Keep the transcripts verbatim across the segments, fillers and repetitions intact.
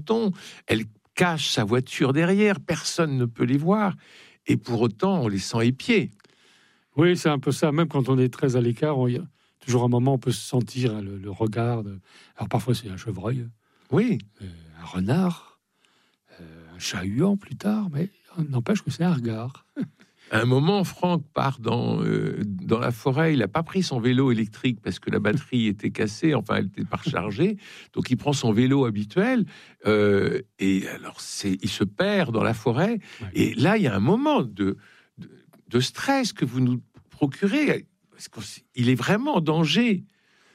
Elle cache sa voiture derrière, personne ne peut les voir, et pour autant, on les sent épiés. Oui, c'est un peu ça. Même quand on est très à l'écart, il y a toujours un moment, on peut se sentir hein, le, le regard. De... Alors parfois, c'est un chevreuil, oui, euh, un renard, euh, un chat-huant plus tard, mais n'empêche que c'est un regard. À un moment, Franck part dans, euh, dans la forêt. Il n'a pas pris son vélo électrique parce que la batterie était cassée, enfin, elle n'était pas rechargée. Donc, il prend son vélo habituel euh, et alors, c'est, il se perd dans la forêt. Ouais. Et là, il y a un moment de, de, de stress que vous nous procurez. Parce qu'il est vraiment en danger.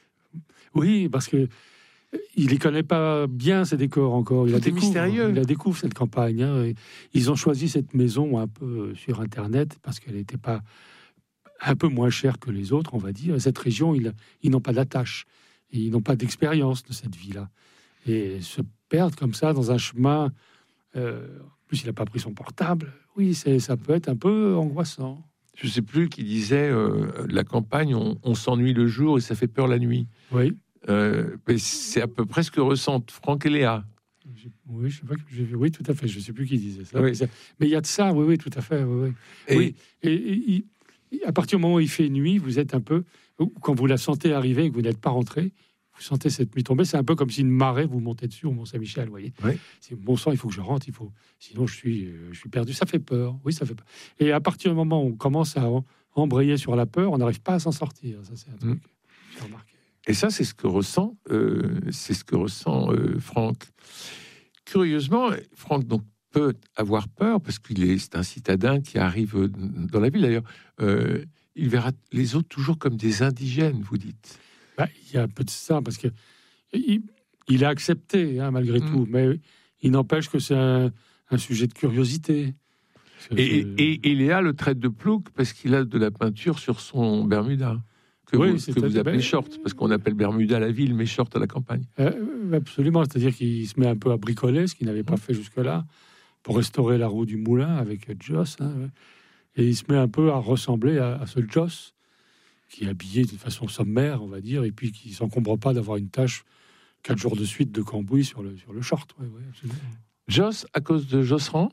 Oui, parce que il ne connaît pas bien ces décors encore. Il a découvre, mystérieux. Il a découvre cette campagne. Hein. Ils ont choisi cette maison un peu sur Internet parce qu'elle n'était pas un peu moins chère que les autres, on va dire. Cette région, ils, ils n'ont pas d'attache. Ils n'ont pas d'expérience de cette vie-là. Et se perdre comme ça dans un chemin... Euh, en plus, il n'a pas pris son portable. Oui, c'est, ça peut être un peu angoissant. Je ne sais plus qui disait euh, la campagne, on, on s'ennuie le jour et ça fait peur la nuit. Oui. Euh, mais c'est à peu près ce que ressentent Franck et Léa. Oui, je sais pas que j'ai vu. Oui, tout à fait. Je ne sais plus qui disait ça. Oui. Mais il y a de ça. Oui, oui, tout à fait. Oui, oui. Et, oui. Et, et, et à partir du moment où il fait nuit, vous êtes un peu. Quand vous la sentez arriver et que vous n'êtes pas rentré, vous sentez cette nuit tomber. C'est un peu comme si une marée vous montait dessus au Mont-Saint-Michel. Vous voyez. Oui. C'est bon sang. Il faut que je rentre. Il faut. Sinon, je suis, je suis perdu. Ça fait peur. Oui, ça fait peur. Et à partir du moment où on commence à embrayer sur la peur, on n'arrive pas à s'en sortir. Ça, c'est un truc. Mmh. J'ai remarqué. Et ça, c'est ce que ressent, euh, c'est ce que ressent euh, Franck. Curieusement, Franck donc peut avoir peur parce qu'il est, c'est un citadin qui arrive dans la ville. D'ailleurs, euh, il verra les autres toujours comme des indigènes. Vous dites. Bah, il y a un peu de ça parce que il, il a accepté hein, malgré mmh. tout, mais il n'empêche que c'est un, un sujet de curiosité. Et, et, et Léa le traite de plouc parce qu'il a de la peinture sur son Bermuda. Que, oui, vous, que vous appelez ben, short, parce qu'on appelle Bermuda la ville, mais short à la campagne. Euh, absolument, c'est-à-dire qu'il se met un peu à bricoler, ce qu'il n'avait pas mmh. fait jusque-là, pour restaurer la roue du moulin avec Joss. Hein, et il se met un peu à ressembler à, à ce Joss, qui est habillé de façon sommaire, on va dire, et puis qui ne s'encombre pas d'avoir une tache quatre jours de suite de cambouis sur le, sur le short. Ouais, ouais, absolument. Joss, à cause de Josserand?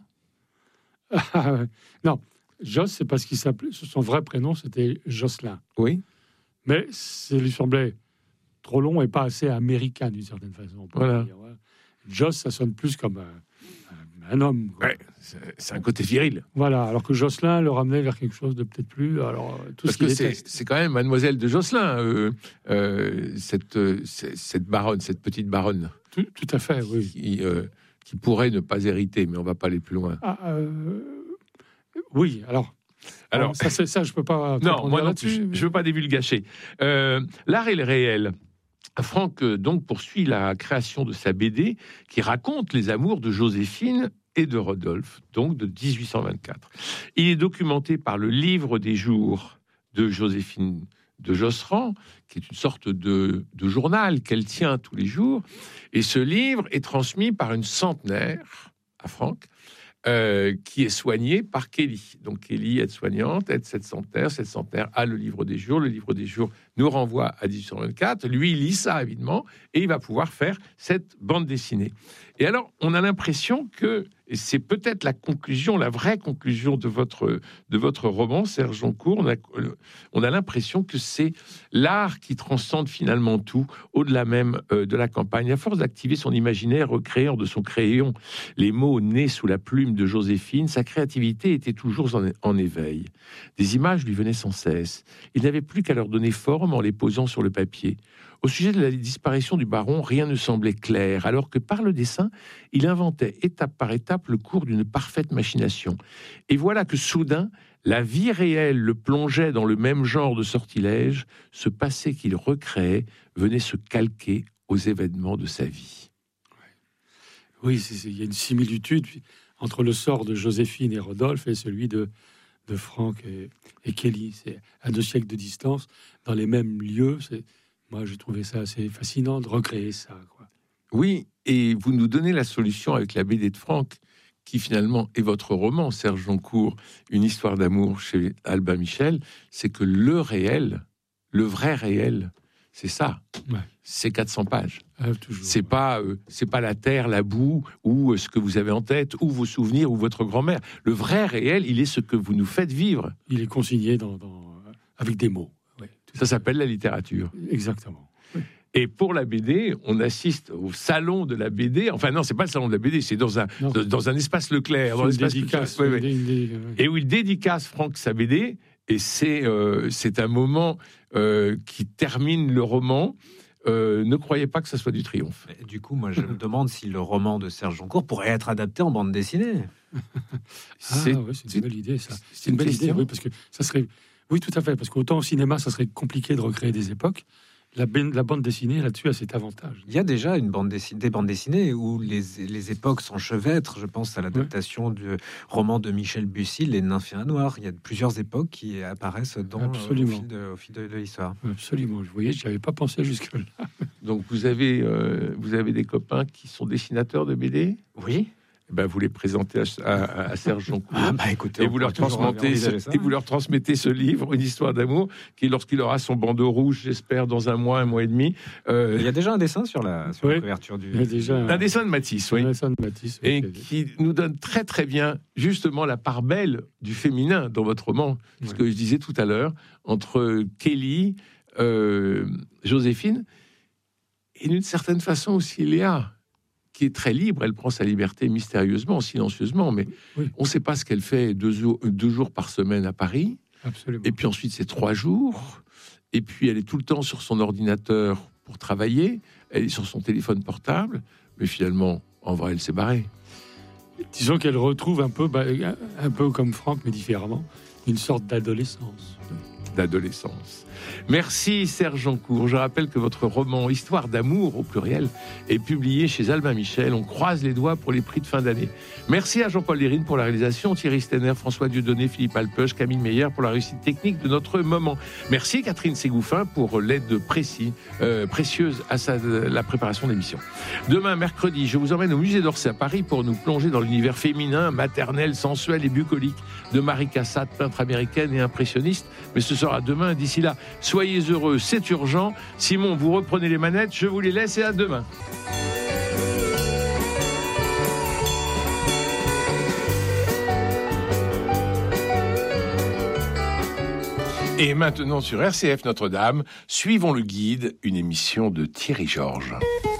Non, Joss, c'est parce qu'il s'appelait, son vrai prénom, c'était Jocelyn. Oui. Mais ça lui semblait trop long et pas assez américain d'une certaine façon. Voilà. Dire. Joss, ça sonne plus comme un, un homme. Ouais, c'est, c'est un côté viril. Voilà, alors que Jocelyn le ramenait vers quelque chose de peut-être plus. Alors, tout Parce ce que c'est, c'est quand même Mademoiselle de Josselin, euh, euh, cette, cette baronne, cette petite baronne. Tout, tout à fait, oui. Qui, euh, qui pourrait ne pas hériter, mais on ne va pas aller plus loin. Ah, euh, oui, alors. Alors, bon, ça, c'est ça, je peux pas. Non, moi non plus, je ne veux pas divulgacher. Euh, l'art et le réel. Franck donc poursuit la création de sa B D qui raconte les amours de Joséphine et de Rodolphe, donc de dix-huit cent vingt-quatre. Il est documenté par le livre des jours de Joséphine de Josserand, qui est une sorte de, de journal qu'elle tient tous les jours. Et ce livre est transmis par une centenaire à Franck, Euh, qui est soignée par Kelly. Donc Kelly, aide-soignante, aide cette centenaire. Cette centenaire a le livre des jours. Le livre des jours nous renvoie à dix-huit cent vingt-quatre. Lui, il lit ça, évidemment, et il va pouvoir faire cette bande dessinée. Et alors, on a l'impression que, et c'est peut-être la conclusion, la vraie conclusion de votre, de votre roman, Serge Joncourt, on a, on a l'impression que c'est l'art qui transcende finalement tout, au-delà même euh, de la campagne. À force d'activer son imaginaire, recréant de son crayon les mots nés sous la plume de Joséphine, sa créativité était toujours en, en éveil. Des images lui venaient sans cesse. Il n'avait plus qu'à leur donner forme en les posant sur le papier. Au sujet de la disparition du baron, rien ne semblait clair, alors que par le dessin, il inventait étape par étape le cours d'une parfaite machination. Et voilà que soudain, la vie réelle le plongeait dans le même genre de sortilège. Ce passé qu'il recréait venait se calquer aux événements de sa vie. Oui, c'est, c'est, il y a une similitude entre le sort de Joséphine et Rodolphe et celui de, de Franck et, et Kelly. C'est à deux siècles de distance, dans les mêmes lieux. C'est, moi, j'ai trouvé ça assez fascinant de recréer ça, quoi. Oui, et vous nous donnez la solution avec la B D de Franck, qui finalement est votre roman, Serge Joncourt, Une histoire d'amour chez Albin Michel. C'est que le réel, le vrai réel, c'est ça. Ouais. C'est quatre cents pages. Ah, toujours, c'est ouais. pas, euh, c'est pas la terre, la boue, ou euh, ce que vous avez en tête, ou vos souvenirs, ou votre grand-mère. Le vrai réel, il est ce que vous nous faites vivre. Il est consigné dans, dans, avec des mots. Ouais, ça s'appelle la littérature. Exactement. Oui. Et pour la B D, on assiste au salon de la B D. Enfin non, c'est pas le salon de la B D, c'est dans un non. dans un espace Leclerc, dans l'espace dédicace. Ouais, ouais. Une, une, une, et où il dédicace Franck sa B D. Et c'est euh, c'est un moment euh, qui termine le roman. Euh, ne croyez pas que ça soit du triomphe. Et du coup, moi, je me demande si le roman de Serge Joncour pourrait être adapté en bande dessinée. c'est, ah, ouais, c'est une belle idée, ça. C'est, c'est une belle question. idée, oui, parce que ça serait... Oui, tout à fait, parce qu'autant au cinéma, ça serait compliqué de recréer des époques. La, la bande dessinée, là-dessus, a cet avantage. Il y a déjà une bande dessinée, des bandes dessinées où les, les époques s'enchevêtrent. Je pense à l'adaptation ouais. du roman de Michel Bussy, Les Nymphéens Noirs. Il y a plusieurs époques qui apparaissent dans, Absolument. Au, fil de, au fil de, de l'histoire. Absolument. Vous voyez, je n'y avais pas pensé jusque-là. Donc, vous avez, euh, vous avez des copains qui sont dessinateurs de B D ? Oui. Eh ben, vous les présentez à, à, à Serge Joncour. Ah bah écoutez, et vous leur transmettez ce, ça, et vous leur transmettez ce livre, Une histoire d'amour, qui, lorsqu'il aura son bandeau rouge, j'espère, dans un mois, un mois et demi. Euh... Il y a déjà un dessin sur la, sur oui. la couverture du. Il y a déjà un, un dessin de Matisse, oui. Un dessin de Matisse, oui. Et qui nous donne très très bien, justement, la part belle du féminin dans votre roman. Ce ouais. que je disais tout à l'heure, entre Kelly, euh, Joséphine, et d'une certaine façon aussi Léa, qui est très libre. Elle prend sa liberté mystérieusement, silencieusement, mais oui. on ne sait pas ce qu'elle fait deux jours, deux jours par semaine à Paris. Absolument. Et puis ensuite, c'est trois jours. Et puis, elle est tout le temps sur son ordinateur pour travailler. Elle est sur son téléphone portable. Mais finalement, en vrai, elle s'est barrée. Disons qu'elle retrouve un peu, bah, un peu comme Franck, mais différemment, une sorte d'adolescence. D'adolescence. Merci Serge Joncour. Je rappelle que votre roman Histoire d'amour, au pluriel, est publié chez Albin Michel. On croise les doigts pour les prix de fin d'année. Merci à Jean-Paul Lérine pour la réalisation, Thierry Stenner, François Dieudonné, Philippe Alpeuch, Camille Meyer pour la réussite technique de notre moment. Merci Catherine Ségouffin pour l'aide précis, euh, précieuse à sa, la préparation de l'émission. Demain, mercredi, je vous emmène au musée d'Orsay à Paris pour nous plonger dans l'univers féminin, maternel, sensuel et bucolique de Marie Cassatt, peintre américaine et impressionniste. Mais ce sera demain. D'ici là, soyez heureux, c'est urgent. Simon, vous reprenez les manettes, je vous les laisse et à demain. Et maintenant sur R C F Notre-Dame, suivons le guide, une émission de Thierry Georges.